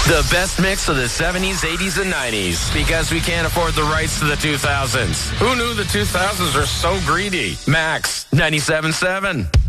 The best mix of the 70s, 80s, and 90s. Because we can't afford the rights to the 2000s. Who knew the 2000s are so greedy? Max 97.7.